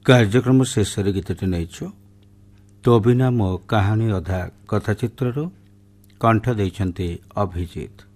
କାର୍ଯ୍ୟକ୍ରମ ଶେଷରେ ଗୀତଟି ନେଇଛୁ ତୋ ବିନା ମୋ କାହାଣୀ ଅଧା କଥାଚିତ୍ରରୁ କଣ୍ଠ ଦେଇଛନ୍ତି ଅଭିଜିତ।